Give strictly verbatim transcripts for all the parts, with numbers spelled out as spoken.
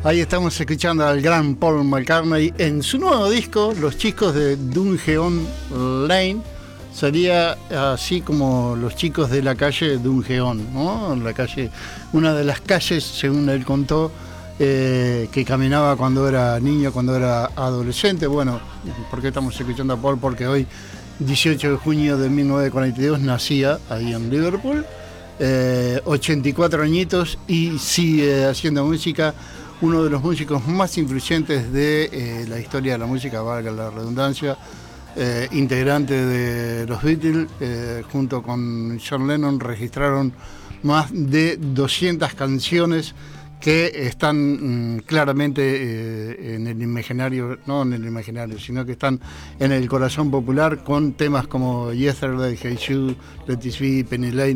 Ahí estamos escuchando al gran Paul McCartney en su nuevo disco, Los Chicos de Dungeon Lane. Sería así como los chicos de la calle Dungeon, ¿no? La calle, una de las calles, según él contó, eh, que caminaba cuando era niño, cuando era adolescente. Bueno, ¿por qué estamos escuchando a Paul? Porque hoy, dieciocho de junio de mil novecientos cuarenta y dos, nacía ahí en Liverpool, eh, ochenta y cuatro añitos, y sigue haciendo música. Uno de los músicos más influyentes de eh, la historia de la música, valga la redundancia, eh, integrante de los Beatles, eh, junto con John Lennon, registraron más de doscientas canciones que están mm, claramente eh, en el imaginario, no en el imaginario, sino que están en el corazón popular, con temas como Yesterday, Hey Jude, Let This Be, Penny Lane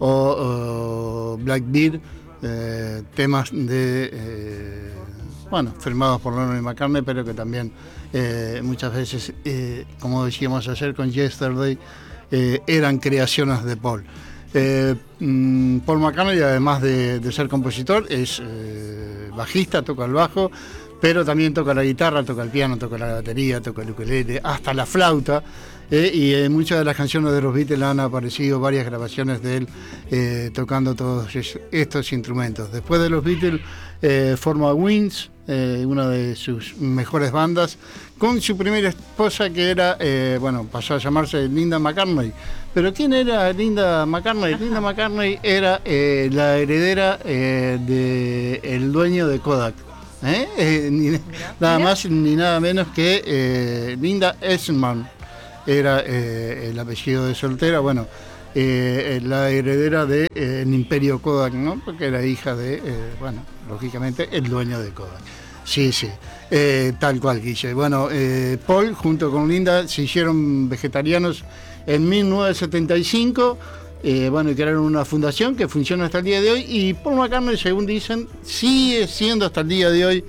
o, o Blackbeard. Eh, temas de eh, bueno, firmados por Lennon y McCartney, pero que también eh, muchas veces, eh, como decíamos ayer con Yesterday, eh, eran creaciones de Paul. Eh, mm, Paul McCartney, además de, de ser compositor, es eh, bajista, toca el bajo, pero también toca la guitarra, toca el piano, toca la batería, toca el ukelele, hasta la flauta. Eh, y en muchas de las canciones de los Beatles han aparecido varias grabaciones de él eh, tocando todos estos instrumentos. Después de los Beatles eh, forma Wings, eh, una de sus mejores bandas, con su primera esposa, que era, eh, bueno, pasó a llamarse Linda McCartney. Pero ¿quién era Linda McCartney? Ajá. Linda McCartney era eh, la heredera eh, del dueño de Kodak. ¿Eh? Eh, ni, nada más ni nada menos que eh, Linda Eastman. Era eh, el apellido de soltera, bueno, eh, la heredera del de, eh, Imperio Kodak, ¿no? Porque era hija de, eh, bueno, lógicamente, el dueño de Kodak. Sí, sí, eh, tal cual, Guille. Bueno, eh, Paul, junto con Linda, se hicieron vegetarianos en mil novecientos setenta y cinco, eh, bueno, y crearon una fundación que funciona hasta el día de hoy, y Paul McCartney, según dicen, sigue siendo hasta el día de hoy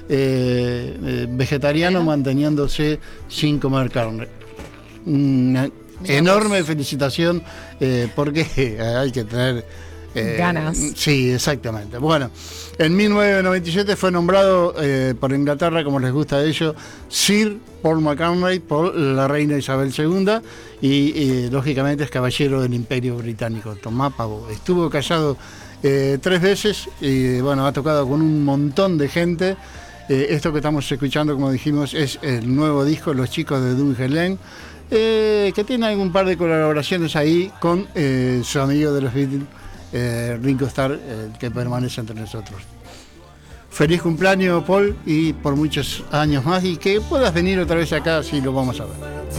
eh, eh, vegetariano, manteniéndose sin comer carne. Una enorme felicitación, eh, porque hay que tener eh, ganas. Sí, exactamente. Bueno, en mil novecientos noventa y siete fue nombrado eh, por Inglaterra, como les gusta a ellos, Sir Paul McCartney por la reina Isabel segunda, y eh, lógicamente es caballero del Imperio Británico. Tomá pavo. Estuvo casado eh, tres veces y bueno, ha tocado con un montón de gente. Eh, esto que estamos escuchando, como dijimos, es el nuevo disco, Los Chicos de Dungeon Lane. Eh, que tiene algún par de colaboraciones ahí con eh, su amigo de los Beatles, eh, Ringo Starr, eh, que permanece entre nosotros. Feliz cumpleaños, Paul, y por muchos años más, y que puedas venir otra vez acá, si lo vamos a ver.